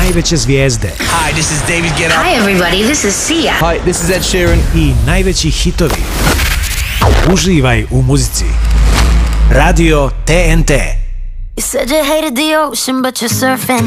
najveće zvijezde. Hi, this is David Guetta. Hi everybody, this is Sia. Hi, this is Ed Sheeran. I najveći hitovi. Uživaj u muzici. Radio TNT. You said you hated the ocean, but you're surfing.